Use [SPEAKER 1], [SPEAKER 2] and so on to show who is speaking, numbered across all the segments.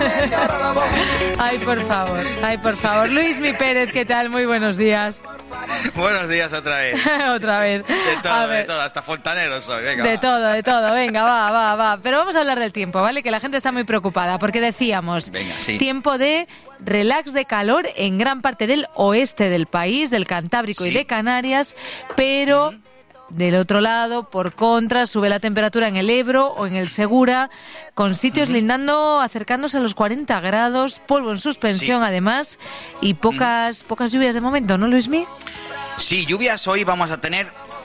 [SPEAKER 1] Ay, por favor. Luismi Pérez, ¿qué tal? Muy buenos días.
[SPEAKER 2] Buenos días otra vez.
[SPEAKER 1] Otra vez.
[SPEAKER 2] De todo, hasta fontanero soy, venga.
[SPEAKER 1] De todo, venga, va. Pero vamos a hablar del tiempo, ¿vale? Que la gente está muy preocupada, porque decíamos,
[SPEAKER 2] venga, sí.
[SPEAKER 1] Tiempo de relax de calor en gran parte del oeste del país, del Cantábrico y de Canarias, pero... Del otro lado, por contra, sube la temperatura en el Ebro o en el Segura, con sitios lindando, acercándose a los 40 grados, polvo en suspensión además, y pocas lluvias de momento, ¿no, Luismi?
[SPEAKER 2] Sí, lluvias hoy vamos a tener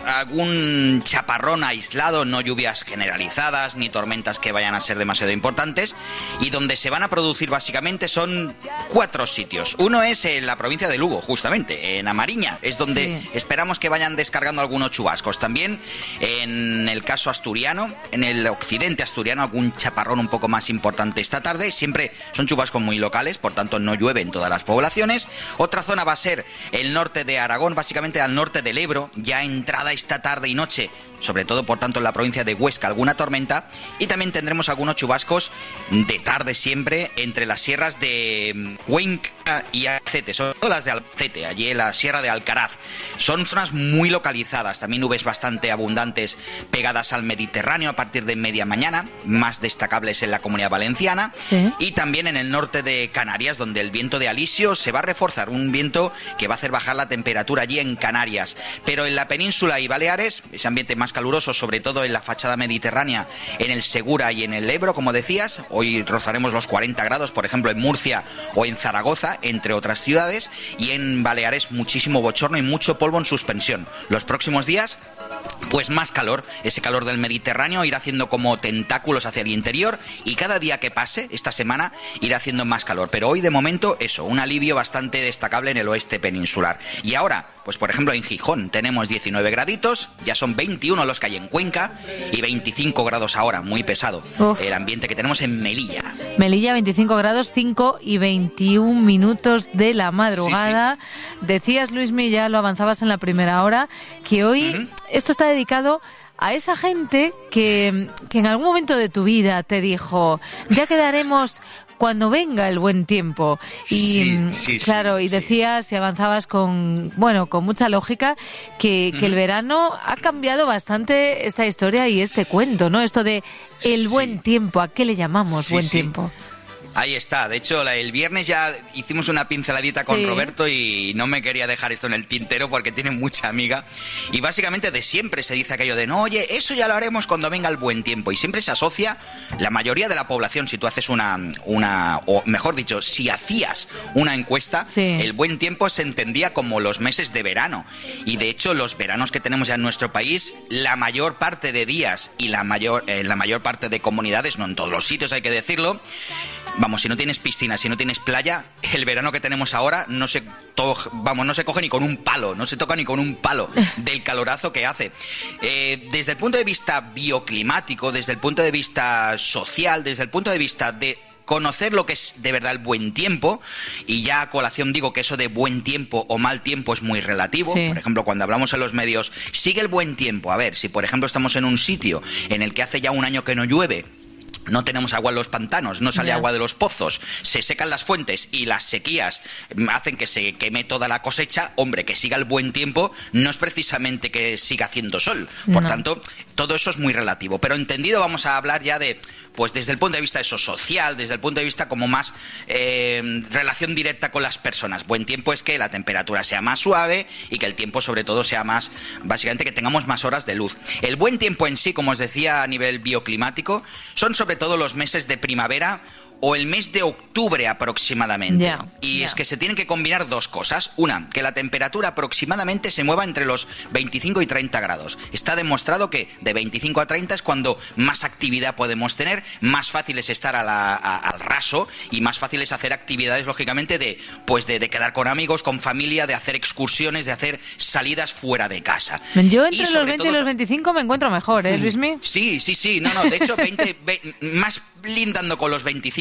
[SPEAKER 2] algún chaparrón aislado, no lluvias generalizadas ni tormentas que vayan a ser demasiado importantes, y donde se van a producir básicamente son 4 sitios. Uno es en la provincia de Lugo, justamente, en Amariña, es donde esperamos que vayan descargando algunos chubascos. También en el caso asturiano, en el occidente asturiano, algún chaparrón un poco más importante esta tarde. Siempre son chubascos muy locales, por tanto no llueve en todas las poblaciones. Otra zona va a ser el norte de Aragón, básicamente al norte del Ebro, ya entrada esta tarde y noche, sobre todo por tanto en la provincia de Huesca, alguna tormenta, y también tendremos algunos chubascos de tarde siempre entre las sierras de Cuenca y Albacete, sobre todo las de Albacete, allí en la sierra de Alcaraz. Son zonas muy localizadas, también nubes bastante abundantes pegadas al Mediterráneo a partir de media mañana, más destacables en la Comunidad Valenciana, y también en el norte de Canarias, donde el viento de alisio se va a reforzar, un viento que va a hacer bajar la temperatura allí en Canarias, pero en la península y Baleares, ese ambiente más caluroso, sobre todo en la fachada mediterránea, en el Segura y en el Ebro, como decías. Hoy rozaremos los 40 grados, por ejemplo, en Murcia o en Zaragoza, entre otras ciudades, y en Baleares muchísimo bochorno y mucho polvo en suspensión. Los próximos días, pues más calor, ese calor del Mediterráneo irá haciendo como tentáculos hacia el interior, y cada día que pase esta semana irá haciendo más calor, pero hoy de momento eso, un alivio bastante destacable en el oeste peninsular. Y ahora, pues por ejemplo en Gijón tenemos 19 graditos, ya son 21 los que hay en Cuenca y 25 grados ahora, muy pesado. El ambiente que tenemos en Melilla.
[SPEAKER 1] Melilla 25 grados, 5 y 21 minutos de la madrugada. Decías, Luismi, ya lo avanzabas en la primera hora, que hoy esto está dedicado a esa gente que en algún momento de tu vida te dijo, ya quedaremos cuando venga el buen tiempo. Y claro, y decías y avanzabas con mucha lógica que el verano ha cambiado bastante esta historia y este cuento, ¿no? Esto de el buen tiempo, ¿a qué le llamamos buen tiempo?
[SPEAKER 2] Ahí está, de hecho el viernes ya hicimos una pinceladita con Roberto y no me quería dejar esto en el tintero porque tiene mucha amiga, y básicamente de siempre se dice aquello de no, oye, eso ya lo haremos cuando venga el buen tiempo, y siempre se asocia la mayoría de la población. Si tú haces una o mejor dicho, si hacías una encuesta, el buen tiempo se entendía como los meses de verano, y de hecho los veranos que tenemos ya en nuestro país, la mayor parte de días y la mayor parte de comunidades, no en todos los sitios hay que decirlo, vamos, si no tienes piscina, si no tienes playa, el verano que tenemos ahora no se coge ni con un palo, no se toca ni con un palo del calorazo que hace. Desde el punto de vista bioclimático, desde el punto de vista social, desde el punto de vista de conocer lo que es de verdad el buen tiempo, y ya a colación digo que eso de buen tiempo o mal tiempo es muy relativo. Por ejemplo, cuando hablamos en los medios, sigue el buen tiempo. A ver, si por ejemplo estamos en un sitio en el que hace ya un año que no llueve, no tenemos agua en los pantanos, no sale agua de los pozos, se secan las fuentes y las sequías hacen que se queme toda la cosecha, hombre, que siga el buen tiempo no es precisamente que siga haciendo sol. Por tanto, todo eso es muy relativo. Pero entendido, vamos a hablar ya de, pues desde el punto de vista eso social, desde el punto de vista como más relación directa con las personas. Buen tiempo es que la temperatura sea más suave y que el tiempo sobre todo sea más, básicamente que tengamos más horas de luz. El buen tiempo en sí, como os decía a nivel bioclimático, son sobre todo los meses de primavera o el mes de octubre aproximadamente. Es que se tienen que combinar dos cosas. Una, que la temperatura aproximadamente se mueva entre los 25 y 30 grados. Está demostrado que de 25 a 30 es cuando más actividad podemos tener, más fácil es estar al raso y más fácil es hacer actividades, lógicamente, de quedar con amigos, con familia, de hacer excursiones, de hacer salidas fuera de casa.
[SPEAKER 1] Yo entre los 20 y los 25 me encuentro mejor, ¿eh, Luismi?
[SPEAKER 2] Sí. No, de hecho, 20, más lindando con los 25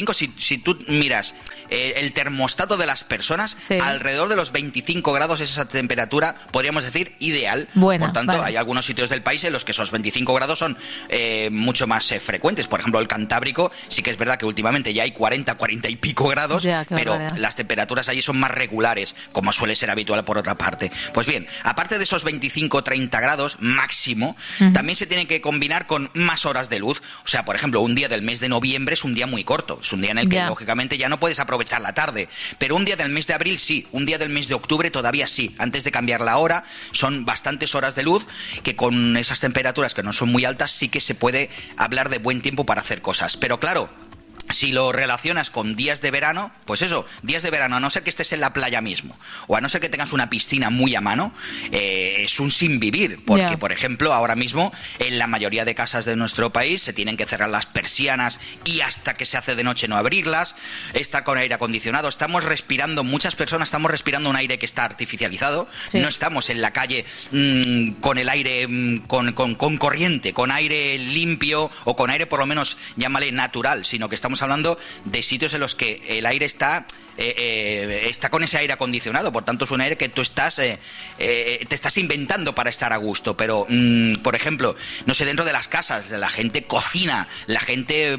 [SPEAKER 2] 25, si tú miras el termostato de las personas, alrededor de los 25 grados es esa temperatura, podríamos decir, ideal.
[SPEAKER 1] Buena,
[SPEAKER 2] por tanto, hay algunos sitios del país en los que esos 25 grados son mucho más frecuentes. Por ejemplo, el Cantábrico, sí que es verdad que últimamente ya hay 40 y pico grados, pero las temperaturas allí son más regulares, como suele ser habitual por otra parte. Pues bien, aparte de esos 25-30 grados máximo, también se tiene que combinar con más horas de luz. O sea, por ejemplo, un día del mes de noviembre es un día muy corto, es un día en el que lógicamente ya no puedes aprovechar la tarde, pero un día del mes de abril sí, un día del mes de octubre todavía sí. Antes de cambiar la hora, son bastantes horas de luz que con esas temperaturas que no son muy altas sí que se puede hablar de buen tiempo para hacer cosas. Pero claro, si lo relacionas con días de verano, pues eso, días de verano, a no ser que estés en la playa mismo, o a no ser que tengas una piscina muy a mano, es un sinvivir, porque, por ejemplo, ahora mismo, en la mayoría de casas de nuestro país, se tienen que cerrar las persianas y hasta que se hace de noche no abrirlas, está con aire acondicionado, estamos respirando, muchas personas estamos respirando un aire que está artificializado, no estamos en la calle con el aire, con corriente, con aire limpio, o con aire por lo menos, llámale natural, sino que estamos hablando de sitios en los que el aire está con ese aire acondicionado, por tanto es un aire que tú te estás inventando para estar a gusto, pero por ejemplo, no sé, dentro de las casas la gente cocina, la gente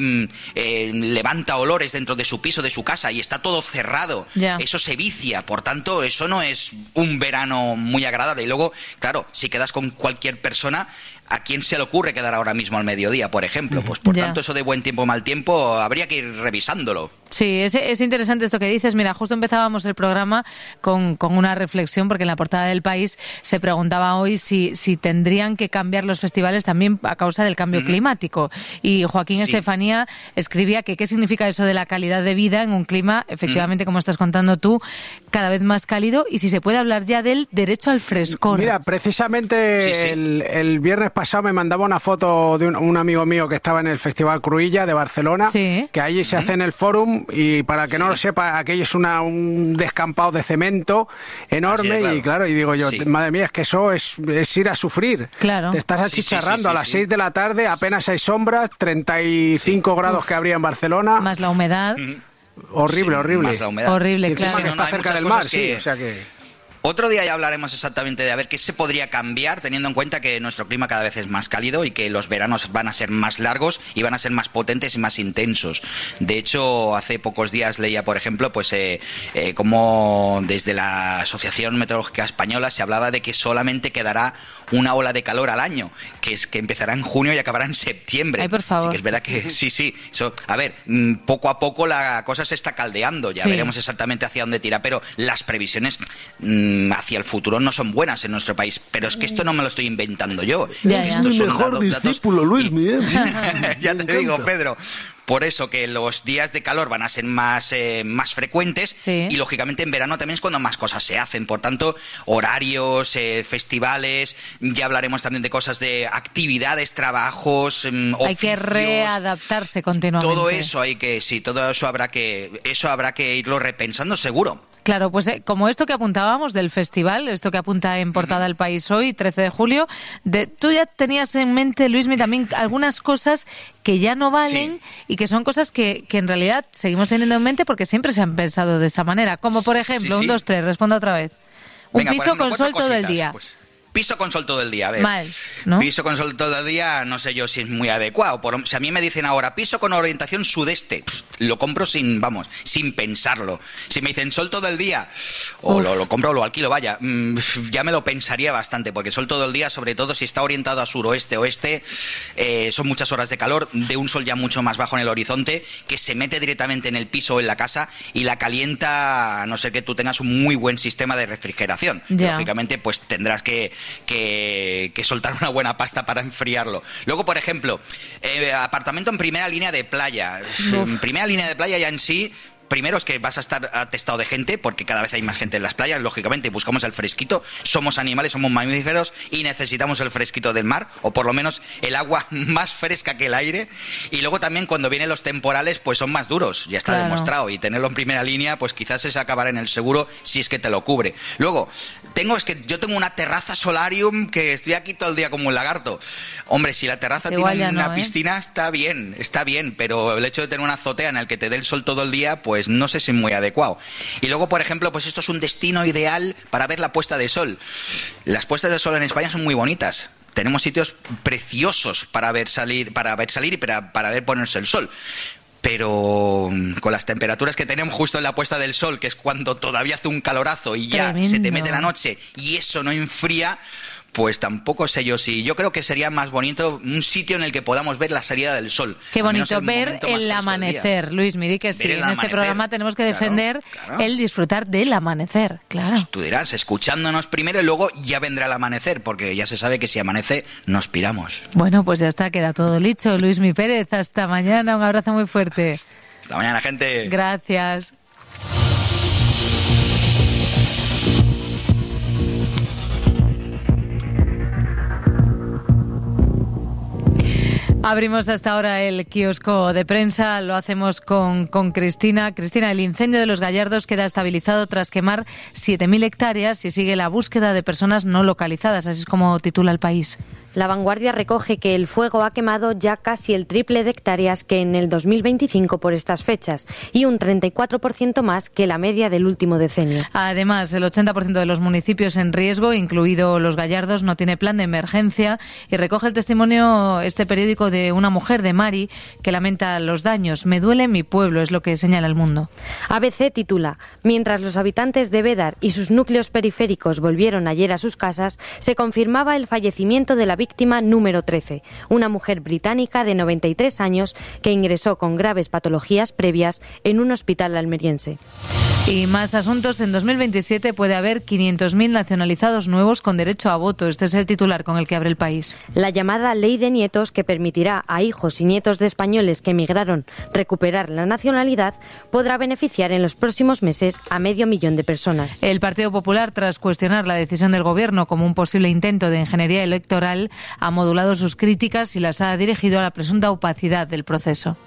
[SPEAKER 2] levanta olores dentro de su piso, de su casa, y está todo cerrado, eso se vicia, por tanto eso no es un verano muy agradable. Y luego, claro, si quedas con cualquier persona, ¿a quién se le ocurre quedar ahora mismo al mediodía, por ejemplo? Pues por tanto, eso de buen tiempo, mal tiempo, habría que ir revisándolo.
[SPEAKER 1] Sí, es interesante esto que dices. Mira, justo empezábamos el programa con una reflexión, porque en la portada del País se preguntaba hoy si tendrían que cambiar los festivales también a causa del cambio climático. Y Joaquín Estefanía escribía que qué significa eso de la calidad de vida en un clima, efectivamente, como estás contando tú, cada vez más cálido, y si se puede hablar ya del derecho al frescor.
[SPEAKER 3] Mira, precisamente el viernes pasado me mandaba una foto de un amigo mío que estaba en el Festival Cruïlla de Barcelona, que allí se hace en el Fórum, y para que no lo sepa, aquello es un descampado de cemento enorme, y claro, y digo yo, madre mía, es que eso es ir a sufrir.
[SPEAKER 1] Claro.
[SPEAKER 3] Te estás achicharrando a las 6 de la tarde, apenas hay sombras, 35 grados que habría en Barcelona.
[SPEAKER 1] Más la humedad.
[SPEAKER 3] Horrible.
[SPEAKER 2] Más la humedad.
[SPEAKER 1] Horrible,
[SPEAKER 3] y encima que está cerca del mar, o sea que...
[SPEAKER 2] Otro día ya hablaremos exactamente de a ver qué se podría cambiar, teniendo en cuenta que nuestro clima cada vez es más cálido y que los veranos van a ser más largos y van a ser más potentes y más intensos. De hecho, hace pocos días leía, por ejemplo, pues como desde la Asociación Meteorológica Española se hablaba de que solamente quedará una ola de calor al año, que es que empezará en junio y acabará en septiembre.
[SPEAKER 1] Ay, por favor.
[SPEAKER 2] Así que es verdad que sí. Eso, a ver, poco a poco la cosa se está caldeando, ya veremos exactamente hacia dónde tira, pero las previsiones hacia el futuro no son buenas en nuestro país, pero es que esto no me lo estoy inventando yo.
[SPEAKER 4] Es mi mejor discípulo, Luismi.
[SPEAKER 2] Ya te digo, Pedro. Por eso que los días de calor van a ser más frecuentes y lógicamente en verano también es cuando más cosas se hacen. Por tanto, horarios, festivales, ya hablaremos también de cosas de actividades, trabajos, oficios.
[SPEAKER 1] Hay que readaptarse continuamente.
[SPEAKER 2] Todo eso todo eso habrá que irlo repensando seguro.
[SPEAKER 1] Claro, pues como esto que apuntábamos del festival, esto que apunta en portada El País hoy, 13 de julio, tú ya tenías en mente, Luismi, también algunas cosas que ya no valen y que son cosas que en realidad seguimos teniendo en mente porque siempre se han pensado de esa manera. Como por ejemplo, 1, 2, 3, responda otra vez.
[SPEAKER 2] Venga,
[SPEAKER 1] piso
[SPEAKER 2] por ejemplo,
[SPEAKER 1] con sol todo el día.
[SPEAKER 2] Pues, piso con sol todo el día, a ver.
[SPEAKER 1] Mal, ¿no?
[SPEAKER 2] Piso con sol todo el día, no sé yo si es muy adecuado. Si a mí me dicen ahora piso con orientación sudeste, lo compro sin pensarlo. Si me dicen sol todo el día, o lo compro o lo alquilo, vaya, ya me lo pensaría bastante, porque sol todo el día, sobre todo si está orientado a suroeste, oeste, son muchas horas de calor, de un sol ya mucho más bajo en el horizonte, que se mete directamente en el piso o en la casa y la calienta, a no ser que tú tengas un muy buen sistema de refrigeración. Lógicamente, pues tendrás que soltar una buena pasta para enfriarlo. Luego, por ejemplo, apartamento en primera línea de playa. En primera línea de playa ya en sí primero es que vas a estar atestado de gente, porque cada vez hay más gente en las playas, lógicamente, buscamos el fresquito, somos animales, somos mamíferos y necesitamos el fresquito del mar, o por lo menos el agua más fresca que el aire. Y luego también cuando vienen los temporales, pues son más duros, ya está demostrado, y tenerlo en primera línea, pues quizás es acabar en el seguro si es que te lo cubre. Luego, yo tengo una terraza solarium que estoy aquí todo el día como un lagarto. Hombre, si la terraza tiene una piscina, está bien, pero el hecho de tener una azotea en el que te dé el sol todo el día, pues no sé si es muy adecuado. Y luego, por ejemplo, pues esto es un destino ideal para ver la puesta de sol. Las puestas de sol en España son muy bonitas. Tenemos sitios preciosos para ver salir y para ver ponerse el sol. Pero con las temperaturas que tenemos justo en la puesta del sol, que es cuando todavía hace un calorazo y ya se te mete la noche y eso no enfría, pues tampoco sé yo si. Yo creo que sería más bonito un sitio en el que podamos ver la salida del sol.
[SPEAKER 1] Qué bonito, ver el amanecer, Luis Midi, que sí, en este programa tenemos que defender el disfrutar del amanecer, claro.
[SPEAKER 2] Pues tú dirás, escuchándonos primero y luego ya vendrá el amanecer, porque ya se sabe que si amanece nos piramos.
[SPEAKER 1] Bueno, pues ya está, queda todo dicho. Luismi Pérez, hasta mañana, un abrazo muy fuerte.
[SPEAKER 2] Hasta mañana, gente.
[SPEAKER 1] Gracias. Abrimos hasta ahora el kiosco de prensa, lo hacemos con Cristina. Cristina, el incendio de Los Gallardos queda estabilizado tras quemar 7.000 hectáreas y sigue la búsqueda de personas no localizadas, así es como titula El País.
[SPEAKER 5] La Vanguardia recoge que el fuego ha quemado ya casi el triple de hectáreas que en el 2025 por estas fechas y un 34% más que la media del último decenio.
[SPEAKER 1] Además, el 80% de los municipios en riesgo, incluido Los Gallardos, no tiene plan de emergencia y recoge el testimonio este periódico de una mujer, de Mari, que lamenta los daños. Me duele mi pueblo, es lo que señala El Mundo.
[SPEAKER 5] ABC titula: mientras los habitantes de Bédar y sus núcleos periféricos volvieron ayer a sus casas, se confirmaba el fallecimiento de la víctima número 13, una mujer británica de 93 años que ingresó con graves patologías previas en un hospital almeriense.
[SPEAKER 1] Y más asuntos. En 2027 puede haber 500.000 nacionalizados nuevos con derecho a voto. Este es el titular con el que abre El País.
[SPEAKER 5] La llamada Ley de Nietos, que permitirá a hijos y nietos de españoles que emigraron recuperar la nacionalidad, podrá beneficiar en los próximos meses a 500.000 de personas.
[SPEAKER 1] El Partido Popular, tras cuestionar la decisión del Gobierno como un posible intento de ingeniería electoral, ha modulado sus críticas y las ha dirigido a la presunta opacidad del proceso.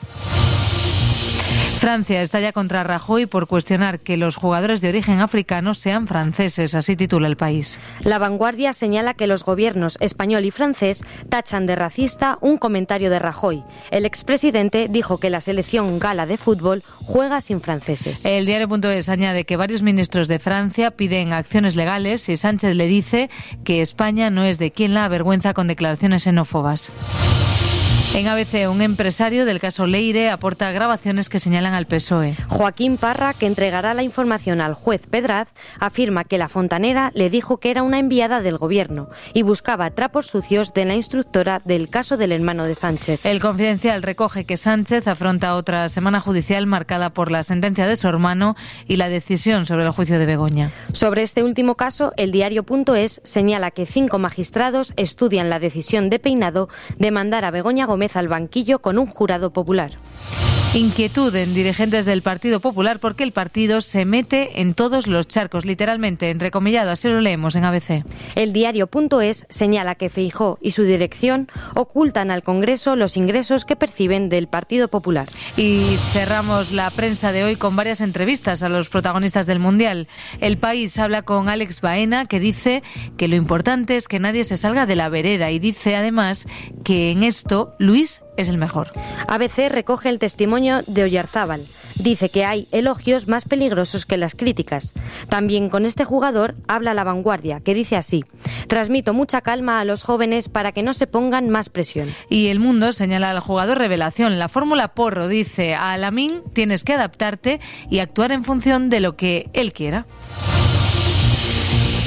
[SPEAKER 1] Francia estalla contra Rajoy por cuestionar que los jugadores de origen africano sean franceses, así titula El País.
[SPEAKER 5] La Vanguardia señala que los gobiernos español y francés tachan de racista un comentario de Rajoy. El expresidente dijo que la selección gala de fútbol juega sin franceses.
[SPEAKER 1] El diario.es añade que varios ministros de Francia piden acciones legales y Sánchez le dice que España no es de quien la avergüenza con declaraciones xenófobas. En ABC, un empresario del caso Leire aporta grabaciones que señalan al PSOE.
[SPEAKER 5] Joaquín Parra, que entregará la información al juez Pedraz, afirma que la fontanera le dijo que era una enviada del gobierno y buscaba trapos sucios de la instructora del caso del hermano de Sánchez.
[SPEAKER 1] El Confidencial recoge que Sánchez afronta otra semana judicial marcada por la sentencia de su hermano y la decisión sobre el juicio de Begoña.
[SPEAKER 5] Sobre este último caso, el diario.es señala que 5 magistrados estudian la decisión de Peinado de mandar a Begoña Gómez al banquillo con un jurado popular.
[SPEAKER 1] Inquietud en dirigentes del Partido Popular porque el partido se mete en todos los charcos, literalmente, entrecomillado, así lo leemos en ABC.
[SPEAKER 5] El diario.es señala que Feijóo y su dirección ocultan al Congreso los ingresos que perciben del Partido Popular.
[SPEAKER 1] Y cerramos la prensa de hoy con varias entrevistas a los protagonistas del Mundial. El País habla con Alex Baena, que dice que lo importante es que nadie se salga de la vereda y dice además que en esto Luis es el mejor.
[SPEAKER 5] ABC recoge el testimonio de Oyarzábal. Dice que hay elogios más peligrosos que las críticas. También con este jugador habla La Vanguardia, que dice así: transmito mucha calma a los jóvenes para que no se pongan más presión.
[SPEAKER 1] Y El Mundo señala al jugador revelación. La fórmula Porro dice: a Lamine tienes que adaptarte y actuar en función de lo que él quiera.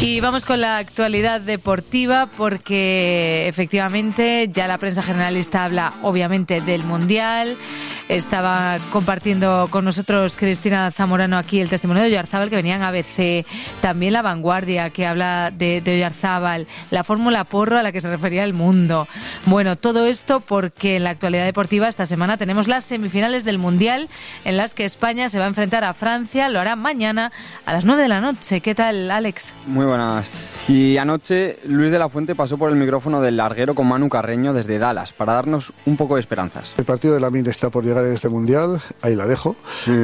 [SPEAKER 1] Y vamos con la actualidad deportiva porque efectivamente ya la prensa generalista habla obviamente del Mundial. Estaba compartiendo con nosotros Cristina Zamorano aquí el testimonio de Oyarzábal, que venía en ABC, también La Vanguardia, que habla de Oyarzábal, la fórmula porro a la que se refería el Mundo. Bueno, todo esto porque en la actualidad deportiva esta semana tenemos las semifinales del Mundial en las que España se va a enfrentar a Francia, lo hará mañana a las 9 de la noche. ¿Qué tal, Alex?
[SPEAKER 6] Muy buenas. Y anoche Luis de la Fuente pasó por el micrófono del larguero con Manu Carreño desde Dallas para darnos un poco de esperanzas.
[SPEAKER 4] El partido de Lamine está por llegar en este Mundial, ahí la dejo,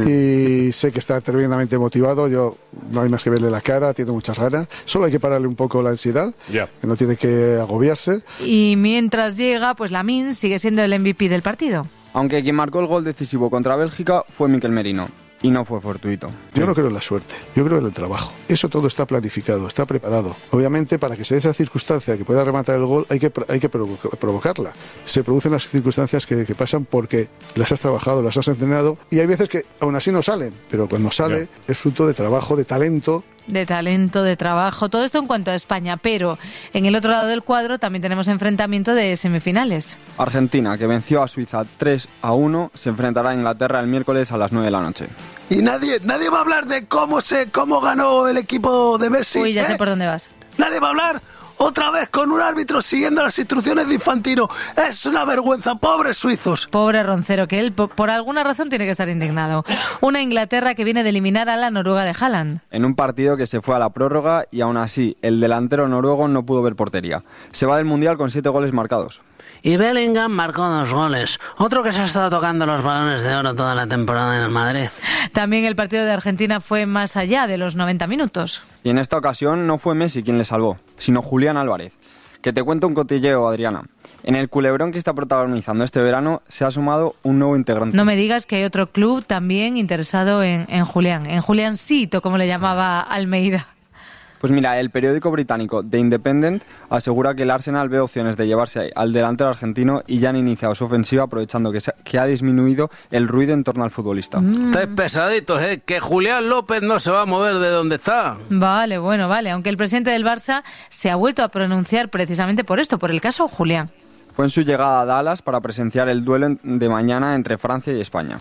[SPEAKER 4] y sé que está tremendamente motivado. Yo no hay más que verle la cara, tiene muchas ganas, solo hay que pararle un poco la ansiedad, que no tiene que agobiarse.
[SPEAKER 1] Y mientras llega, pues Lamine sigue siendo el MVP del partido.
[SPEAKER 6] Aunque quien marcó el gol decisivo contra Bélgica fue Mikel Merino. Y no fue fortuito.
[SPEAKER 4] Yo no creo en la suerte, yo creo en el trabajo. Eso todo está planificado, está preparado. Obviamente, para que se dé esa circunstancia que pueda rematar el gol, hay que provocarla. Se producen las circunstancias que pasan porque las has trabajado, las has entrenado, y hay veces que aún así no salen, pero cuando sale es fruto de trabajo, de talento.
[SPEAKER 1] De talento, de trabajo, todo esto en cuanto a España, pero en el otro lado del cuadro también tenemos enfrentamiento de semifinales.
[SPEAKER 6] Argentina, que venció a Suiza 3-1, se enfrentará a Inglaterra el miércoles a las 9 de la noche.
[SPEAKER 7] Y nadie va a hablar de cómo ganó el equipo de Messi.
[SPEAKER 1] Uy, ya sé por dónde vas.
[SPEAKER 7] Nadie va a hablar. Otra vez con un árbitro siguiendo las instrucciones de Infantino. Es una vergüenza, pobres suizos.
[SPEAKER 1] Pobre Roncero, que él por alguna razón tiene que estar indignado. Una Inglaterra que viene de eliminar a la Noruega de Haaland.
[SPEAKER 6] En un partido que se fue a la prórroga y aún así el delantero noruego no pudo ver portería. Se va del Mundial con 7 goles marcados.
[SPEAKER 8] Y Bellingham marcó 2 goles. Otro que se ha estado tocando los balones de oro toda la temporada en el Madrid.
[SPEAKER 1] También el partido de Argentina fue más allá de los 90 minutos.
[SPEAKER 6] Y en esta ocasión no fue Messi quien le salvó, sino Julián Álvarez. Que te cuento un cotilleo, Adriana. En el culebrón que está protagonizando este verano se ha sumado un nuevo integrante.
[SPEAKER 1] No me digas que hay otro club también interesado en Juliancito, como le llamaba Almeida.
[SPEAKER 6] Pues mira, el periódico británico The Independent asegura que el Arsenal ve opciones de llevarse al delantero argentino y ya han iniciado su ofensiva aprovechando que ha disminuido el ruido en torno al futbolista.
[SPEAKER 7] Estáis pesaditos, que Julián López no se va a mover de donde está.
[SPEAKER 1] Vale, aunque el presidente del Barça se ha vuelto a pronunciar precisamente por esto, por el caso Julián.
[SPEAKER 6] Fue en su llegada a Dallas para presenciar el duelo de mañana entre Francia y España.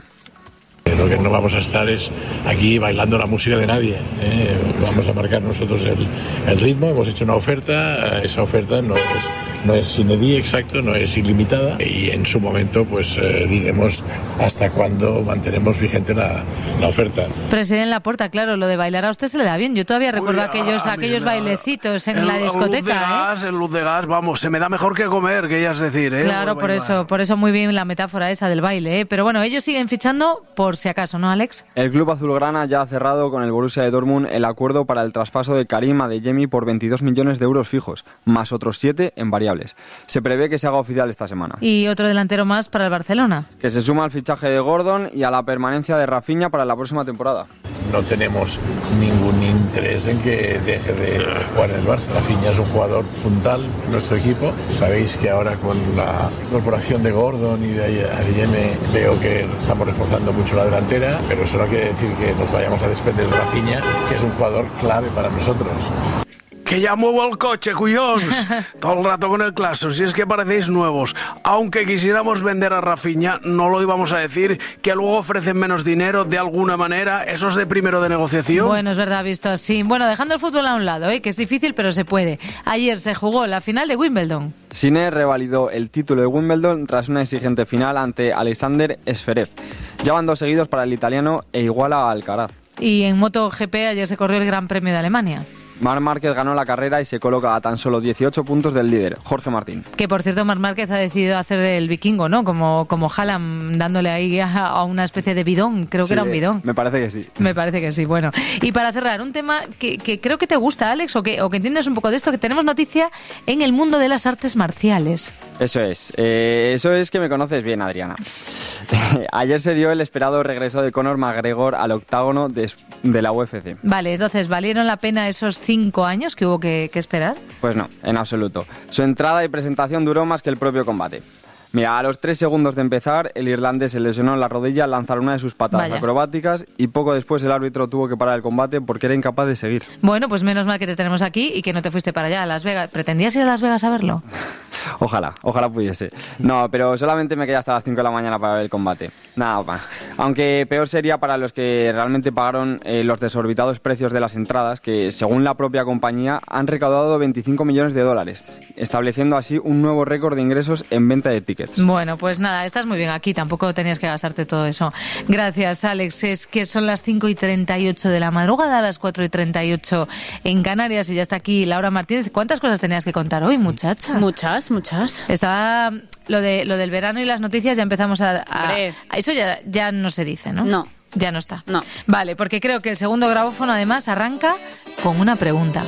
[SPEAKER 9] Lo que no vamos a estar es aquí bailando la música de nadie. Vamos a marcar nosotros el ritmo. Hemos hecho una oferta. Esa oferta no es sine die, exacto, no es ilimitada. Y en su momento, pues diremos hasta cuándo mantenemos vigente la oferta.
[SPEAKER 1] Presidente Laporta, claro, lo de bailar a usted se le da bien. Yo todavía recuerdo aquellos bailecitos en la discoteca.
[SPEAKER 7] El luz de gas, vamos, se me da mejor que comer, que ya es decir.
[SPEAKER 1] Claro, por eso muy bien la metáfora esa del baile. Pero bueno, ellos siguen fichando por si acaso, ¿no, Alex?
[SPEAKER 6] El club azulgrana ya ha cerrado con el Borussia de Dortmund el acuerdo para el traspaso de Karim Adeyemi por 22 millones de euros fijos, más otros 7 en variables. Se prevé que se haga oficial esta semana.
[SPEAKER 1] Y otro delantero más para el Barcelona.
[SPEAKER 6] Que se suma al fichaje de Gordon y a la permanencia de Rafinha para la próxima temporada.
[SPEAKER 9] No tenemos ningún interés en que deje de jugar en el Barça. Rafinha es un jugador puntal en nuestro equipo. Sabéis que ahora con la incorporación de Gordon y de Adeyemi veo que estamos reforzando mucho la delantera, pero eso no quiere decir que nos vayamos a desprender de Rafinha, que es un jugador clave para nosotros.
[SPEAKER 7] Que ya muevo el coche, cuyons. Todo el rato con el claso, si es que parecéis nuevos. Aunque quisiéramos vender a Rafinha, no lo íbamos a decir, que luego ofrecen menos dinero de alguna manera. Eso es de primero de negociación.
[SPEAKER 1] Bueno, es verdad, visto así. Bueno, dejando el fútbol a un lado, que es difícil, pero se puede. Ayer se jugó la final de Wimbledon.
[SPEAKER 6] Sinner revalidó el título de Wimbledon tras una exigente final ante Alexander Zverev. Ya van 2 seguidos para el italiano e iguala a Alcaraz.
[SPEAKER 1] Y en MotoGP ayer se corrió el Gran Premio de Alemania.
[SPEAKER 6] Marc Márquez ganó la carrera y se coloca a tan solo 18 puntos del líder, Jorge Martín.
[SPEAKER 1] Que por cierto, Marc Márquez ha decidido hacer el vikingo, ¿no? Como Haaland, dándole ahí a una especie de bidón. Creo que era un bidón.
[SPEAKER 6] Me parece que sí.
[SPEAKER 1] Me parece que sí. Bueno, y para cerrar, un tema que creo que te gusta, Alex, o que entiendes un poco de esto, que tenemos noticia en el mundo de las artes marciales.
[SPEAKER 6] Eso es que me conoces bien, Adriana. Ayer se dio el esperado regreso de Conor McGregor al octágono de la UFC.
[SPEAKER 1] Vale, entonces, ¿valieron la pena esos 5 años que hubo que esperar?
[SPEAKER 6] Pues no, en absoluto. Su entrada y presentación duró más que el propio combate. Mira, a los 3 segundos de empezar, el irlandés se lesionó en la rodilla al lanzar una de sus patadas acrobáticas y poco después el árbitro tuvo que parar el combate porque era incapaz de seguir.
[SPEAKER 1] Bueno, pues menos mal que te tenemos aquí y que no te fuiste para allá, a Las Vegas. ¿Pretendías ir a Las Vegas a verlo?
[SPEAKER 6] Ojalá pudiese. No, pero solamente me quedé hasta las 5 de la mañana para ver el combate. Nada más. Aunque peor sería para los que realmente pagaron los desorbitados precios de las entradas, que según la propia compañía han recaudado $25 millones, estableciendo así un nuevo récord de ingresos en venta de tickets.
[SPEAKER 1] Bueno, pues nada, estás muy bien aquí, tampoco tenías que gastarte todo eso. Gracias, Alex. Es que son las 5:38 de la madrugada, a las 4:38 en Canarias, y ya está aquí Laura Martínez. ¿Cuántas cosas tenías que contar hoy, muchacha?
[SPEAKER 10] Muchas.
[SPEAKER 1] Estaba lo del verano y las noticias, ya empezamos a eso ya no se dice, ¿no?
[SPEAKER 10] No.
[SPEAKER 1] Ya no está.
[SPEAKER 10] No.
[SPEAKER 1] Vale, porque creo que el segundo grabófono además arranca con una pregunta.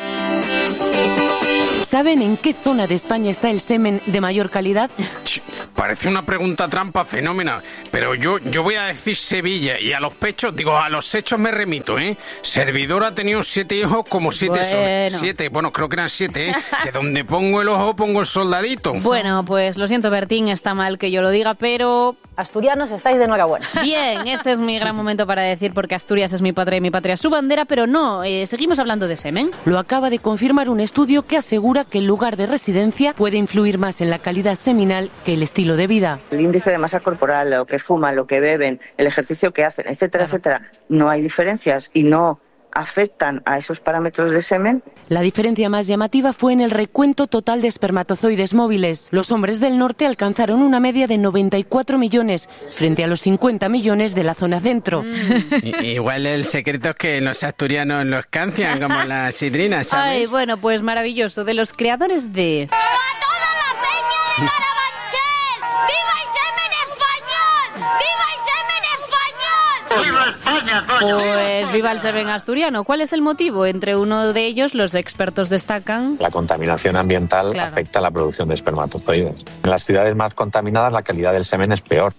[SPEAKER 11] ¿Saben en qué zona de España está el semen de mayor calidad?
[SPEAKER 7] Parece una pregunta trampa fenómena, pero yo voy a decir Sevilla, y a los hechos me remito, ¿eh? Servidor ha tenido 7 hijos como 7 soles. 7, bueno, creo que eran 7, ¿eh? Que donde pongo el ojo pongo el soldadito.
[SPEAKER 10] Bueno, pues lo siento, Bertín, está mal que yo lo diga, pero...
[SPEAKER 12] Asturianos, estáis de enhorabuena.
[SPEAKER 10] Bien, este es mi gran momento para decir porque Asturias es mi patria y mi patria es su bandera, pero no, seguimos hablando de semen.
[SPEAKER 11] Lo acaba de confirmar un estudio que asegura que el lugar de residencia puede influir más en la calidad seminal que el estilo de vida.
[SPEAKER 13] El índice de masa corporal, lo que fuman, lo que beben, el ejercicio que hacen, etcétera, etcétera, no hay diferencias y no afectan a esos parámetros de semen.
[SPEAKER 11] La diferencia más llamativa fue en el recuento total de espermatozoides móviles. Los hombres del norte alcanzaron una media de 94 millones frente a los 50 millones de la zona centro.
[SPEAKER 3] Igual el secreto es que los asturianos los cancian como la sidrina, ¿sabes?
[SPEAKER 10] Ay, bueno, pues maravilloso. De los creadores de...
[SPEAKER 14] ¡A toda la peña de Carabanchel! ¡Viva el semen español! ¡Viva el semen español!
[SPEAKER 10] ¡Viva España, coño! Pues viva el semen asturiano. ¿Cuál es el motivo? Entre uno de ellos, los expertos destacan...
[SPEAKER 15] La contaminación ambiental afecta a la producción de espermatozoides. En las ciudades más contaminadas la calidad del semen es peor.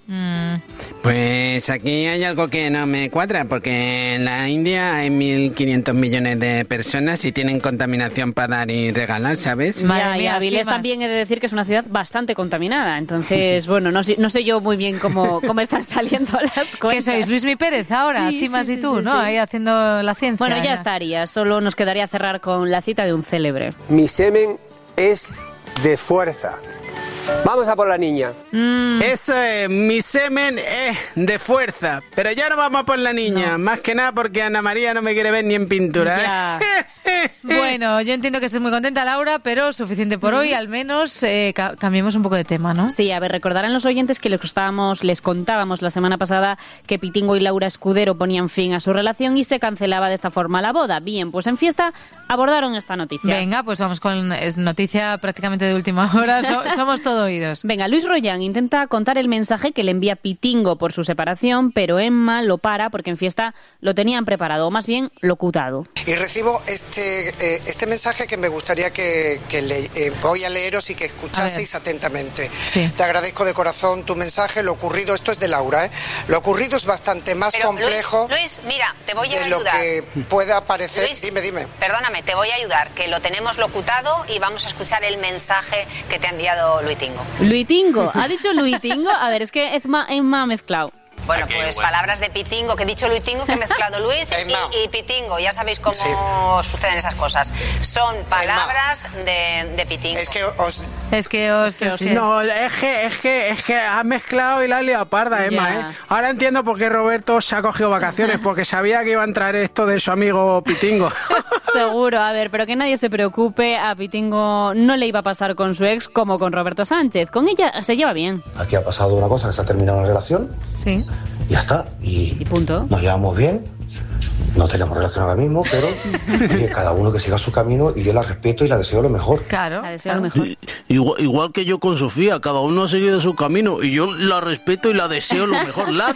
[SPEAKER 3] Pues aquí hay algo que no me cuadra, porque en la India hay 1.500 millones de personas y tienen contaminación para dar y regalar, ¿sabes?
[SPEAKER 10] Y Avilés también he de decir que es una ciudad bastante contaminada. Entonces, bueno, no sé yo muy bien cómo están saliendo las cosas.
[SPEAKER 1] ¿Qué sois, Luismi Pérez ahora? Cimas y tú, ¿no? Ahí haciendo la ciencia.
[SPEAKER 10] Bueno, ya estaría. Solo nos quedaría cerrar con la cita de un célebre.
[SPEAKER 16] Mi semen es de fuerza. Vamos a por la niña.
[SPEAKER 3] Eso es, mi semen es de fuerza. Pero ya no vamos a por la niña. No. Más que nada porque Ana María no me quiere ver ni en pintura.
[SPEAKER 1] Bueno, yo entiendo que estés muy contenta, Laura, pero suficiente por hoy. Al menos cambiemos un poco de tema, ¿no?
[SPEAKER 10] Sí, a ver, recordarán los oyentes que les contábamos la semana pasada que Pitingo y Laura Escudero ponían fin a su relación y se cancelaba de esta forma la boda. Bien, pues en Fiesta abordaron esta noticia.
[SPEAKER 1] Venga, pues vamos con noticia prácticamente de última hora. Somos todo oídos.
[SPEAKER 10] Venga, Luis Royan intenta contar el mensaje que le envía Pitingo por su separación, pero Emma lo para porque en Fiesta lo tenían preparado, o más bien locutado.
[SPEAKER 16] Y recibo este mensaje que me gustaría que voy a leeros y que escuchaseis atentamente. Sí. Te agradezco de corazón tu mensaje. Lo ocurrido, esto es de Laura, ¿eh? Lo ocurrido es bastante más complejo.
[SPEAKER 17] Luis, mira, te voy a ayudar.
[SPEAKER 16] De lo que pueda parecer.
[SPEAKER 17] Luis,
[SPEAKER 16] dime.
[SPEAKER 17] Perdóname, te voy a ayudar, que lo tenemos locutado y vamos a escuchar el mensaje que te ha enviado Luitingo.
[SPEAKER 10] ¿Luitingo? ¿Ha dicho Luitingo? A ver, es que Emma ha mezclado.
[SPEAKER 17] Bueno, pues palabras de Pitingo, que he dicho Luitingo, que he mezclado Luis y Pitingo. Ya sabéis cómo suceden esas cosas. Son palabras de Pitingo.
[SPEAKER 1] Es que os...
[SPEAKER 3] No, es que has mezclado y la has liado parda, Emma, ¿eh? Ahora entiendo por qué Roberto se ha cogido vacaciones, porque sabía que iba a entrar esto de su amigo Pitingo.
[SPEAKER 10] Seguro, a ver, pero que nadie se preocupe, a Pitingo no le iba a pasar con su ex como con Roberto Sánchez. Con ella se lleva bien.
[SPEAKER 18] Aquí ha pasado una cosa, que se ha terminado la relación.
[SPEAKER 1] Sí.
[SPEAKER 18] Ya está.
[SPEAKER 10] Y punto.
[SPEAKER 18] Nos llevamos bien. No tenemos relación ahora mismo, pero cada uno que siga su camino y yo la respeto y la deseo lo mejor.
[SPEAKER 1] Claro.
[SPEAKER 10] La deseo lo mejor.
[SPEAKER 7] Igual que yo con Sofía, cada uno ha seguido su camino y yo la respeto y la deseo lo mejor. La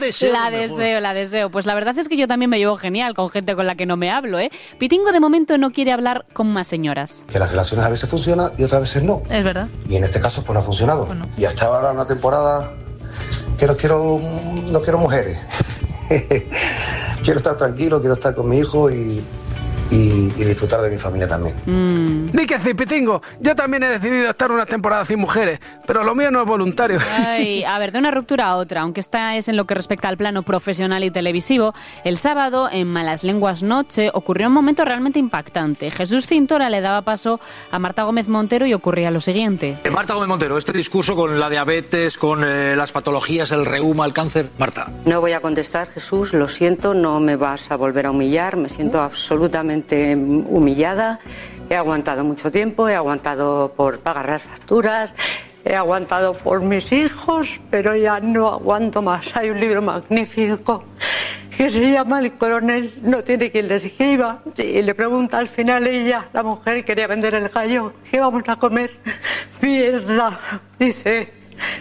[SPEAKER 7] deseo.
[SPEAKER 10] Pues la verdad es que yo también me llevo genial con gente con la que no me hablo, ¿eh? Pitingo de momento no quiere hablar con más señoras.
[SPEAKER 18] Que las relaciones a veces funcionan y otras veces no.
[SPEAKER 1] Es verdad.
[SPEAKER 18] Y en este caso pues no ha funcionado. Bueno. Y hasta ahora una temporada que no quiero mujeres. Quiero estar tranquilo, quiero estar con mi hijo y y disfrutar de mi familia también.
[SPEAKER 7] Di que sí, Pitingo. Yo también he decidido estar unas temporadas sin mujeres, pero lo mío no es voluntario.
[SPEAKER 10] Ay, a ver, de una ruptura a otra, aunque esta es en lo que respecta al plano profesional y televisivo, el sábado, en Malas Lenguas Noche, ocurrió un momento realmente impactante. Jesús Cintora le daba paso a Marta Gómez Montero y ocurría lo siguiente.
[SPEAKER 19] Marta Gómez Montero, este discurso con la diabetes, con las patologías, el reuma, el cáncer. Marta.
[SPEAKER 20] No voy a contestar, Jesús, lo siento, no me vas a volver a humillar, me siento absolutamente humillada. He aguantado mucho tiempo, he aguantado por pagar las facturas, he aguantado por mis hijos, pero ya no aguanto más. Hay un libro magnífico que se llama El coronel no tiene quien le escriba, y le pregunta al final ella, la mujer quería vender el gallo, ¿qué vamos a comer? Mierda, dice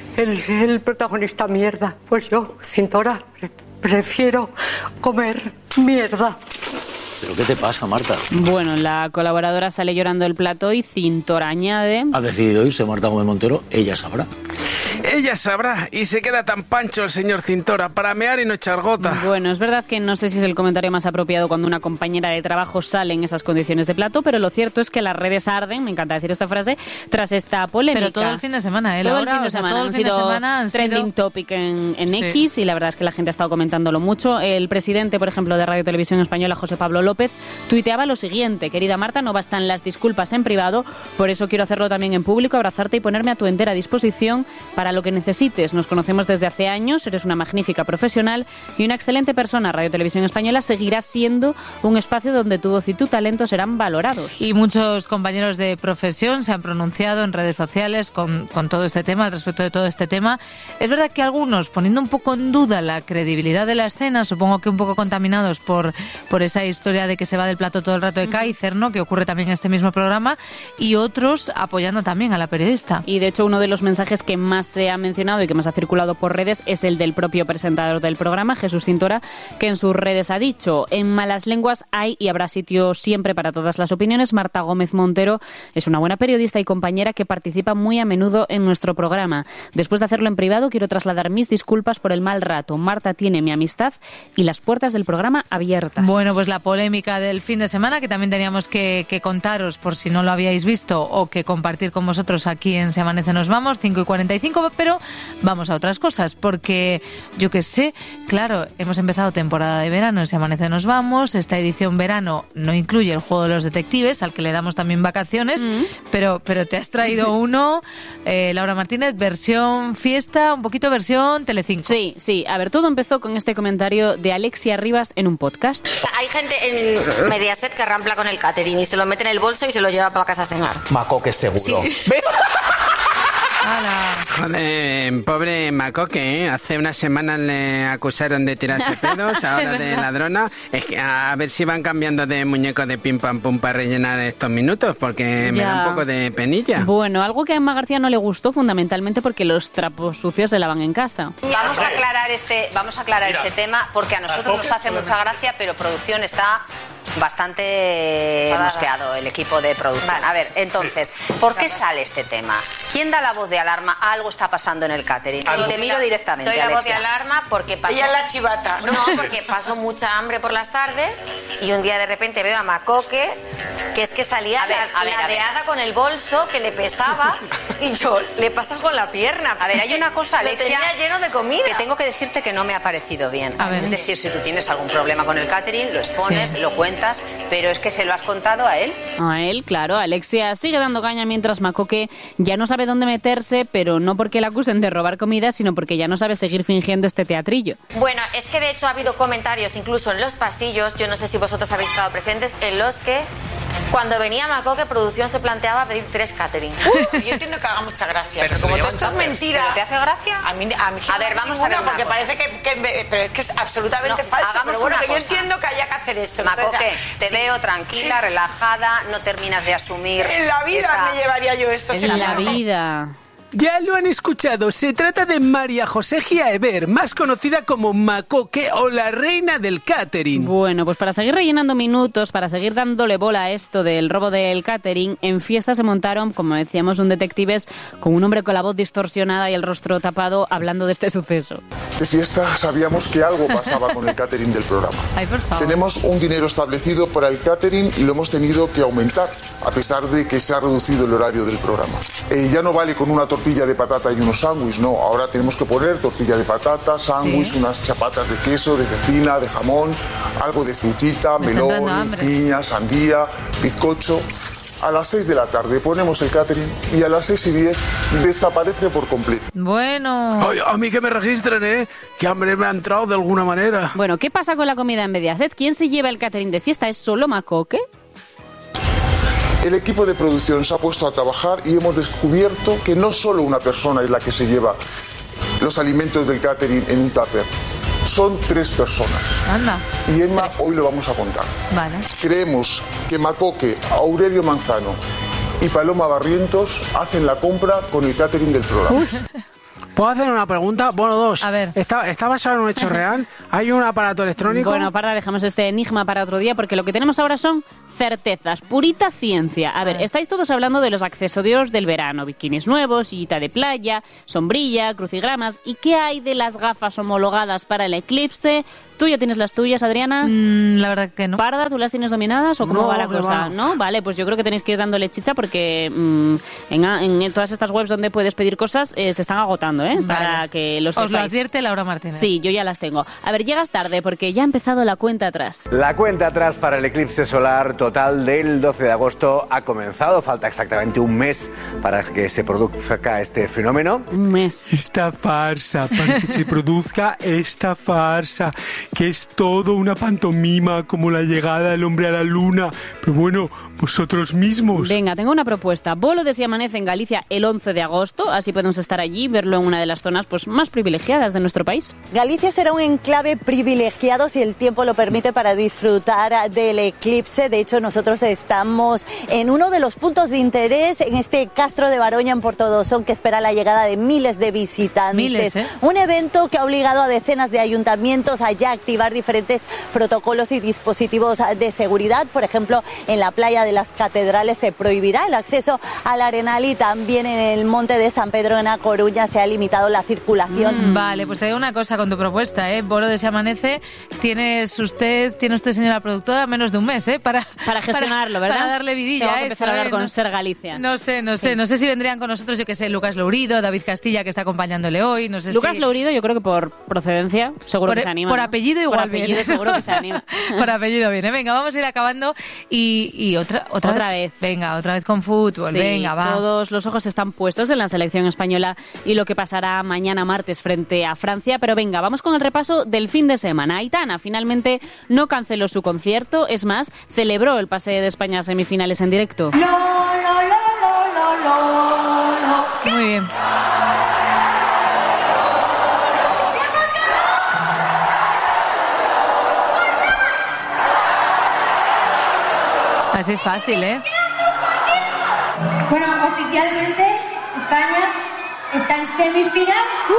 [SPEAKER 20] el protagonista, mierda. Pues yo, Cintora, prefiero comer mierda.
[SPEAKER 19] ¿Pero qué te pasa, Marta?
[SPEAKER 10] Bueno, la colaboradora sale llorando del plató y Cintora añade...
[SPEAKER 19] Ha decidido irse Marta Gómez Montero, ella sabrá.
[SPEAKER 7] Ella sabrá, y se queda tan pancho el señor Cintora para mear y no echar gota.
[SPEAKER 10] Bueno, es verdad que no sé si es el comentario más apropiado cuando una compañera de trabajo sale en esas condiciones de plató, pero lo cierto es que las redes arden, me encanta decir esta frase, tras esta polémica.
[SPEAKER 1] Pero todo el fin de semana,
[SPEAKER 10] Todo el fin de semana.
[SPEAKER 1] Todo el fin de semana han
[SPEAKER 10] trending
[SPEAKER 1] sido...
[SPEAKER 10] topic en X, y la verdad es que la gente ha estado comentándolo mucho. El presidente, por ejemplo, de Radio Televisión Española, José Pablo López, tuiteaba lo siguiente: querida Marta, no bastan las disculpas en privado, por eso quiero hacerlo también en público, abrazarte y ponerme a tu entera disposición para lo que necesites. Nos conocemos desde hace años, eres una magnífica profesional y una excelente persona. Radio Televisión Española seguirá siendo un espacio donde tu voz y tu talento serán valorados.
[SPEAKER 1] Y muchos compañeros de profesión se han pronunciado en redes sociales con todo este tema, al respecto de todo este tema. Es verdad que algunos, poniendo un poco en duda la credibilidad de la escena, supongo que un poco contaminados por esa historia de que se va del plato todo el rato de Kaiser, ¿no?, que ocurre también en este mismo programa, y otros apoyando también a la periodista.
[SPEAKER 10] Y de hecho uno de los mensajes que más se ha mencionado y que más ha circulado por redes es el del propio presentador del programa, Jesús Cintora, que en sus redes ha dicho: en Malas Lenguas hay y habrá sitio siempre para todas las opiniones. Marta Gómez Montero es una buena periodista y compañera que participa muy a menudo en nuestro programa. Después de hacerlo en privado, quiero trasladar mis disculpas por el mal rato. Marta tiene mi amistad y las puertas del programa abiertas.
[SPEAKER 1] Bueno, pues la polémica del fin de semana, que también teníamos que contaros por si no lo habíais visto, o que compartir con vosotros aquí en Se Amanece Nos Vamos, 5:45, pero vamos a otras cosas, porque yo qué sé, claro, hemos empezado temporada de verano en Se Amanece Nos Vamos. Esta edición verano no incluye el juego de los detectives, al que le damos también vacaciones, pero te has traído uno, Laura Martínez, versión fiesta, un poquito versión Telecinco.
[SPEAKER 10] Sí, a ver, todo empezó con este comentario de Alexia Rivas en un podcast.
[SPEAKER 21] Hay gente en Mediaset que rampla con el catering y se lo mete en el bolso y se lo lleva para casa a cenar.
[SPEAKER 19] Macoque seguro.
[SPEAKER 21] Sí.
[SPEAKER 19] ¿Ves?
[SPEAKER 3] Joder, pobre Macoque, ¿eh? Hace unas semanas le acusaron de tirarse pedos, ahora de ladrona. Es que a ver si van cambiando de muñeco de pim pam pum para rellenar estos minutos, porque me da un poco de penilla.
[SPEAKER 10] Bueno, algo que a Emma García no le gustó, fundamentalmente porque los trapos sucios se lavan en casa.
[SPEAKER 17] Vamos a aclarar este tema, porque a nosotros nos hace mucha gracia, pero producción está bastante mosqueado, el equipo de producción. Vale. A ver, entonces, ¿por qué sale este tema? ¿Quién da la voz de alarma? Algo está pasando en el catering. Y te miro directamente,
[SPEAKER 21] doy la
[SPEAKER 17] Alexia.
[SPEAKER 21] voz de alarma porque pasó...
[SPEAKER 12] Ella es la chivata.
[SPEAKER 21] No, porque pasó mucha hambre por las tardes y un día de repente veo a Macoque, que es que salía ladeada con el bolso que le pesaba y yo, le pasas con la pierna.
[SPEAKER 17] A ver, hay una cosa, Alexia,
[SPEAKER 21] lo tenía lleno de comida.
[SPEAKER 17] que tengo que decirte que no me ha parecido bien.
[SPEAKER 1] A ver.
[SPEAKER 17] Es decir, si tú tienes algún problema con el catering, lo expones, lo cuentas, pero es que se lo has contado a él.
[SPEAKER 10] A él, claro. Alexia sigue dando caña mientras Macoque ya no sabe dónde meterse, pero no porque la acusen de robar comida, sino porque ya no sabe seguir fingiendo este teatrillo.
[SPEAKER 21] Bueno, es que de hecho ha habido comentarios incluso en los pasillos, yo no sé si vosotros habéis estado presentes, en los que cuando venía Macoque, producción se planteaba pedir 3 catering.
[SPEAKER 12] Yo entiendo que haga mucha gracia,
[SPEAKER 17] pero
[SPEAKER 12] como todo esto es mentira.
[SPEAKER 17] ¿Pero te hace gracia?
[SPEAKER 12] A mí
[SPEAKER 17] a ver, vamos a ver una
[SPEAKER 12] porque
[SPEAKER 17] cosa.
[SPEAKER 12] parece que pero es que es absolutamente falso. Pero bueno, que yo entiendo que haya que hacer esto.
[SPEAKER 17] Macoque, te veo tranquila, relajada, no terminas de asumir.
[SPEAKER 12] En la vida me llevaría yo esto.
[SPEAKER 10] En la vida.
[SPEAKER 7] Ya lo han escuchado, se trata de María José Giaever, más conocida como Macoque o la reina del catering.
[SPEAKER 10] Bueno, pues para seguir rellenando minutos, para seguir dándole bola a esto del robo del catering, en fiesta se montaron, como decíamos, un detectives con un hombre con la voz distorsionada y el rostro tapado hablando de este suceso.
[SPEAKER 2] De fiesta sabíamos que algo pasaba con el catering del programa.
[SPEAKER 1] Ay, por favor.
[SPEAKER 2] Tenemos un dinero establecido para el catering y lo hemos tenido que aumentar, a pesar de que se ha reducido el horario del programa. Ya no vale con una tortilla de patata y unos sándwiches, no, ahora tenemos que poner tortilla de patata, sándwich, unas chapatas de queso, de cecina, de jamón, algo de frutita, melón, piña, sandía, bizcocho. A las 6 de la tarde ponemos el catering y a las 6:10 desaparece por completo.
[SPEAKER 1] Bueno.
[SPEAKER 7] Ay, a mí que me registren, que hambre me ha entrado de alguna manera.
[SPEAKER 10] Bueno, ¿qué pasa con la comida en Mediaset? ¿Quién se lleva el catering de fiesta? ¿Es solo Macoque?
[SPEAKER 2] El equipo de producción se ha puesto a trabajar y hemos descubierto que no solo una persona es la que se lleva los alimentos del catering en un tupper. Son 3 personas.
[SPEAKER 1] Anda.
[SPEAKER 2] Y Emma, hoy lo vamos a contar.
[SPEAKER 1] Vale.
[SPEAKER 2] Creemos que Macoque, Aurelio Manzano y Paloma Barrientos hacen la compra con el catering del programa.
[SPEAKER 3] ¿Puedo hacer una pregunta? Bueno, dos.
[SPEAKER 1] A ver.
[SPEAKER 3] ¿Está basado en un hecho real? ¿Hay un aparato electrónico?
[SPEAKER 10] Bueno, Parda, dejamos este enigma para otro día porque lo que tenemos ahora son certezas, purita ciencia. A ver, estáis todos hablando de los accesorios del verano, bikinis nuevos, sillita de playa, sombrilla, crucigramas. ¿Y qué hay de las gafas homologadas para el eclipse? ¿Tú ya tienes las tuyas, Adriana?
[SPEAKER 1] La verdad que no.
[SPEAKER 10] Parda, ¿tú las tienes dominadas o cómo va la cosa? ¿No? Vale, pues yo creo que tenéis que ir dándole chicha porque en todas estas webs donde puedes pedir cosas se están agotando, ¿eh? Vale. Para que lo sepáis.
[SPEAKER 1] Os lo advierte Laura Martínez.
[SPEAKER 10] Sí, yo ya las tengo. A ver, llegas tarde porque ya ha empezado la cuenta atrás.
[SPEAKER 22] La cuenta atrás para el eclipse solar total del 12 de agosto ha comenzado. Falta exactamente un mes para que se produzca este fenómeno.
[SPEAKER 10] Un mes.
[SPEAKER 23] Esta farsa, para que se produzca esta farsa, que es todo una pantomima como la llegada del hombre a la luna. Pero bueno, vosotros mismos.
[SPEAKER 10] Venga, tengo una propuesta. Bolo de Si Amanece en Galicia el 11 de agosto, así podemos estar allí, verlo en una de las zonas pues más privilegiadas de nuestro país.
[SPEAKER 24] Galicia será un enclave privilegiado, si el tiempo lo permite, para disfrutar del eclipse. De hecho, nosotros estamos en uno de los puntos de interés, en este Castro de Baroña, en Portodosón, que espera la llegada de miles de visitantes.
[SPEAKER 1] Miles, ¿eh?
[SPEAKER 24] Un evento que ha obligado a decenas de ayuntamientos a ya activar diferentes protocolos y dispositivos de seguridad. Por ejemplo, en la playa de las Catedrales se prohibirá el acceso al Arenal y también en el Monte de San Pedro en A Coruña se ha limitado la circulación.
[SPEAKER 1] Vale, pues te digo una cosa con tu propuesta, Bolo de Si Amanece, tiene usted, señora productora, menos de un mes, para
[SPEAKER 10] gestionarlo, ¿verdad?
[SPEAKER 1] Para darle vidilla.
[SPEAKER 10] Tengo que empezar a hablar con Ser Galicia.
[SPEAKER 1] No sé si vendrían con nosotros, yo que sé, Lucas Lourido, David Castilla, que está acompañándole hoy, no sé
[SPEAKER 10] Lucas Lourido, yo creo que por procedencia, seguro que se anima.
[SPEAKER 1] Por apellido igual
[SPEAKER 10] por apellido
[SPEAKER 1] viene.
[SPEAKER 10] seguro que se anima.
[SPEAKER 1] Por apellido viene. Venga, vamos a ir acabando y otra vez. Venga, otra vez con fútbol.
[SPEAKER 10] Sí,
[SPEAKER 1] venga, va.
[SPEAKER 10] Todos los ojos están puestos en la selección española y lo que pasará mañana martes frente a Francia. Pero venga, vamos con el repaso del fin de semana. Aitana finalmente no canceló su concierto, es más, celebró el pase de España a semifinales en directo.
[SPEAKER 1] Muy bien. Así es fácil, ¿eh?
[SPEAKER 25] Bueno, oficialmente España está en semifinal.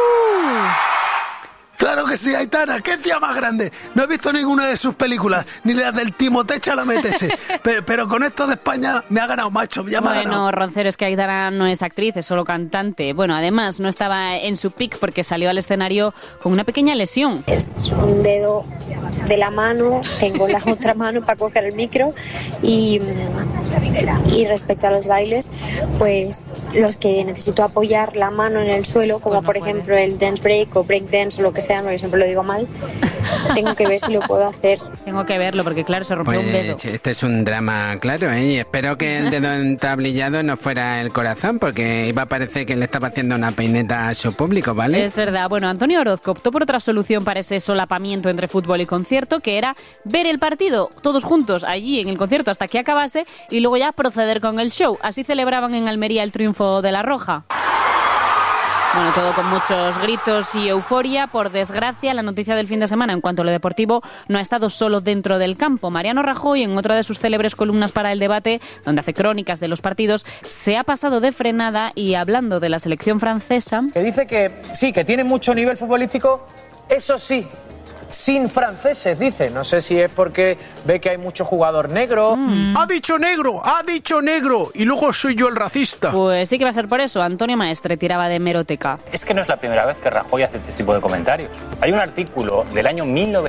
[SPEAKER 7] Claro que sí, Aitana, qué tía más grande. No he visto ninguna de sus películas, ni las del Timothée Chalamet ese. Pero con esto de España me ha ganado, macho, ya me ha ganado.
[SPEAKER 10] Bueno, Roncero, es que Aitana no es actriz, es solo cantante. Bueno, además no estaba en su pick porque salió al escenario con una pequeña lesión.
[SPEAKER 26] Es un dedo de la mano, tengo la otra mano para coger el micro y respecto a los bailes, pues los que necesito apoyar la mano en el suelo, como por ejemplo el dance break o break dance o lo que sea, porque siempre lo digo mal, tengo que ver si lo puedo hacer.
[SPEAKER 10] Tengo que verlo porque claro, se rompió un dedo.
[SPEAKER 3] Este es un drama, claro, y espero que el dedo entablillado no fuera el corazón, porque iba a parecer que le estaba haciendo una peineta a su público, ¿vale?
[SPEAKER 10] Es verdad. Bueno, Antonio Orozco optó por otra solución para ese solapamiento entre fútbol y concierto, que era ver el partido todos juntos allí en el concierto hasta que acabase y luego ya proceder con el show. Así celebraban en Almería el triunfo de La Roja. Bueno, todo con muchos gritos y euforia. Por desgracia, la noticia del fin de semana en cuanto a lo deportivo no ha estado solo dentro del campo. Mariano Rajoy, en otra de sus célebres columnas para El Debate, donde hace crónicas de los partidos, se ha pasado de frenada y hablando de la selección francesa...
[SPEAKER 4] Que dice que sí, que tiene mucho nivel futbolístico, eso sí, sin franceses, dice. No sé si es porque ve que hay mucho jugador negro.
[SPEAKER 3] ¡Ha dicho negro! Y luego soy yo el racista.
[SPEAKER 10] Pues sí que va a ser por eso. Antonio Maestre tiraba de hemeroteca.
[SPEAKER 5] Es que no es la primera vez que Rajoy hace este tipo de comentarios. Hay un artículo del año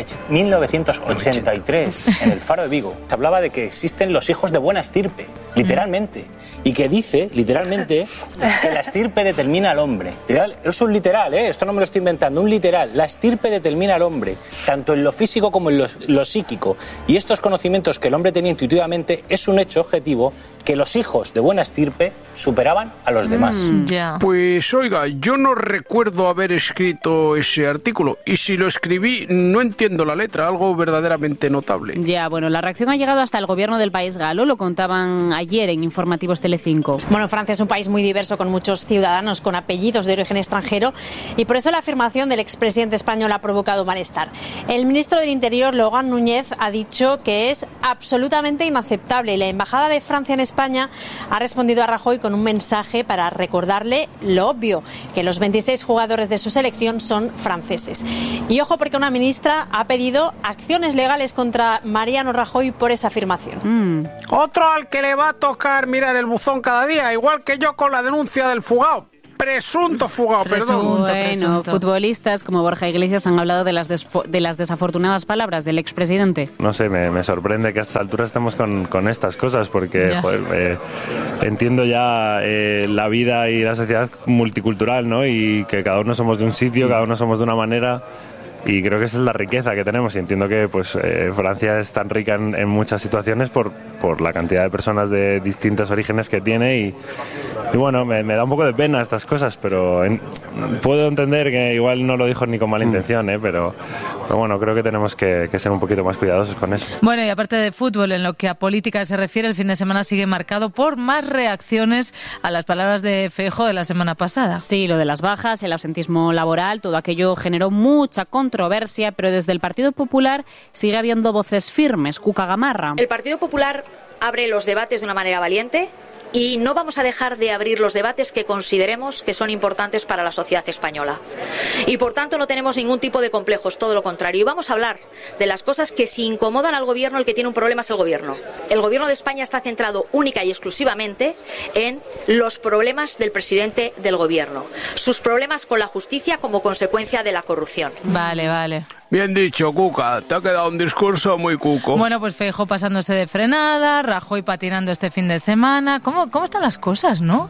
[SPEAKER 5] 1983 en el Faro de Vigo que hablaba de que existen los hijos de buena estirpe, literalmente. Y que dice, literalmente, que la estirpe determina al hombre. Es un literal, esto no me lo estoy inventando, un literal. La estirpe determina al hombre, tanto en lo físico como en lo psíquico. Y estos conocimientos que el hombre tenía intuitivamente es un hecho objetivo que los hijos de buena estirpe superaban a los demás.
[SPEAKER 3] Pues oiga, yo no recuerdo haber escrito ese artículo y si lo escribí no entiendo la letra, algo verdaderamente notable.
[SPEAKER 10] Ya, bueno, la reacción ha llegado hasta el gobierno del país galo, lo contaban ayer en Informativos Telecinco.
[SPEAKER 6] Bueno, Francia es un país muy diverso con muchos ciudadanos con apellidos de origen extranjero y por eso la afirmación del expresidente español ha provocado malestar. El ministro del Interior, Laurent Núñez, ha dicho que es absolutamente inaceptable y la embajada de Francia en España ha respondido a Rajoy con un mensaje para recordarle lo obvio, que los 26 jugadores de su selección son franceses. Y ojo porque una ministra ha pedido acciones legales contra Mariano Rajoy por esa afirmación.
[SPEAKER 3] Otro al que le va a tocar mirar el buzón cada día, igual que yo con la denuncia del fugado. Presunto fugado, perdón.
[SPEAKER 10] Bueno, futbolistas como Borja Iglesias han hablado de las desafortunadas palabras del expresidente.
[SPEAKER 8] No sé, me sorprende que a esta altura estemos con estas cosas, porque joder, entiendo ya la vida y la sociedad multicultural, ¿no? Y que cada uno somos de un sitio, cada uno somos de una manera. Y creo que esa es la riqueza que tenemos y entiendo que pues Francia es tan rica en muchas situaciones por la cantidad de personas de distintos orígenes que tiene y bueno, me da un poco de pena estas cosas, pero puedo entender que igual no lo dijo ni con mala intención, pero bueno, creo que tenemos que ser un poquito más cuidadosos con eso.
[SPEAKER 1] Bueno, y aparte de fútbol, en lo que a política se refiere, el fin de semana sigue marcado por más reacciones a las palabras de Feijóo de la semana pasada.
[SPEAKER 10] Sí, lo de las bajas, el absentismo laboral, todo aquello generó mucha controversia, pero desde el Partido Popular sigue habiendo voces firmes. Cuca Gamarra.
[SPEAKER 9] El Partido Popular abre los debates de una manera valiente y no vamos a dejar de abrir los debates que consideremos que son importantes para la sociedad española. Y por tanto no tenemos ningún tipo de complejos, todo lo contrario. Y vamos a hablar de las cosas que si incomodan al gobierno, el que tiene un problema es el gobierno. El gobierno de España está centrado única y exclusivamente en los problemas del presidente del gobierno. Sus problemas con la justicia como consecuencia de la corrupción.
[SPEAKER 1] Vale.
[SPEAKER 3] Bien dicho, Cuca. Te ha quedado un discurso muy cuco.
[SPEAKER 1] Bueno, pues Feijóo pasándose de frenada, Rajoy patinando este fin de semana. ¿Cómo están las cosas, no?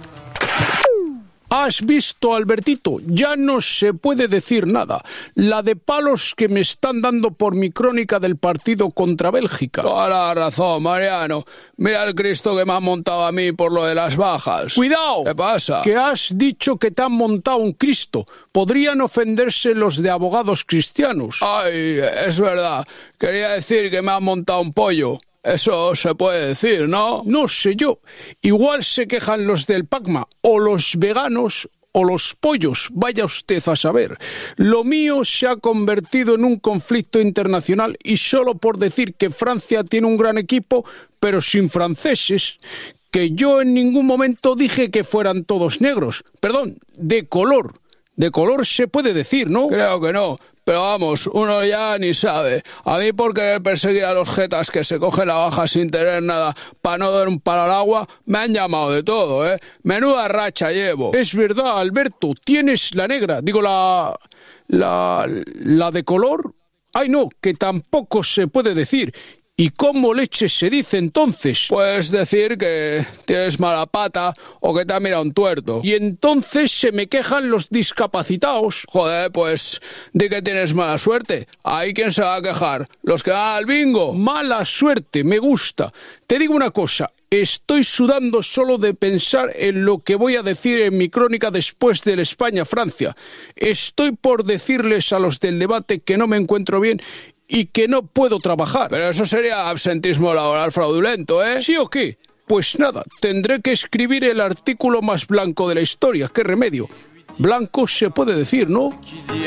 [SPEAKER 3] ¿Has visto, Albertito? Ya no se puede decir nada. La de palos que me están dando por mi crónica del partido contra Bélgica. Toda la razón, Mariano. Mira el Cristo que me han montado a mí por lo de las bajas. ¡Cuidado! ¿Qué pasa? Que has dicho que te han montado un Cristo. Podrían ofenderse los de abogados cristianos. Ay, es verdad. Quería decir que me han montado un pollo. Eso se puede decir, ¿no? No sé yo. Igual se quejan los del PACMA, o los veganos, o los pollos. Vaya usted a saber. Lo mío se ha convertido en un conflicto internacional y solo por decir que Francia tiene un gran equipo, pero sin franceses, que yo en ningún momento dije que fueran todos negros. Perdón, de color. De color se puede decir, ¿no? Creo que no. Pero vamos, uno ya ni sabe. A mí por querer perseguir a los jetas que se cogen la baja sin tener nada para no dar un palo al agua, me han llamado de todo, ¿eh? Menuda racha llevo. Es verdad, Alberto, tienes la negra. Digo, la de color. Ay, no, que tampoco se puede decir. ¿Y cómo leche se dice entonces? Puedes decir que tienes mala pata o que te ha mirado un tuerto. Y entonces se me quejan los discapacitados. Joder, pues di que tienes mala suerte. ¿Ahí quién se va a quejar? ¿Los que van al bingo? Mala suerte, me gusta. Te digo una cosa. Estoy sudando solo de pensar en lo que voy a decir en mi crónica después del España-Francia. Estoy por decirles a los del debate que no me encuentro bien y que no puedo trabajar. Pero eso sería absentismo laboral fraudulento, ¿eh? ¿Sí o qué? Pues nada, tendré que escribir el artículo más blanco de la historia. ¿Qué remedio?
[SPEAKER 7] blancos, se puede decir, ¿no?